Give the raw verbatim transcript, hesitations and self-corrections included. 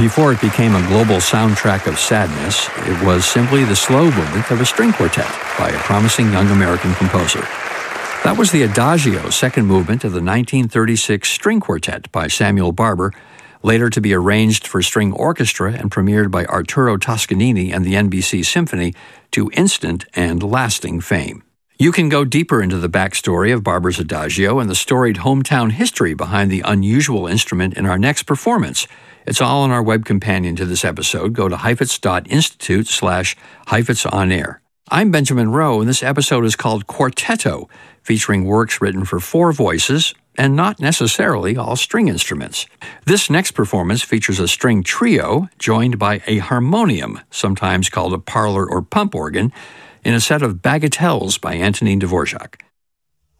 Before it became a global soundtrack of sadness, it was simply the slow movement of a string quartet by a promising young American composer. That was the Adagio, second movement of the nineteen thirty-six String Quartet by Samuel Barber, later to be arranged for string orchestra and premiered by Arturo Toscanini and the N B C Symphony to instant and lasting fame. You can go deeper into the backstory of Barber's Adagio and the storied hometown history behind the unusual instrument in our next performance. It's all on our web companion to this episode. Go to heifetz.institute slash Heifetz on air. I'm Benjamin Rowe, and this episode is called Quartetto, featuring works written for four voices and not necessarily all string instruments. This next performance features a string trio joined by a harmonium, sometimes called a parlor or pump organ, in a set of bagatelles by Antonin Dvorak.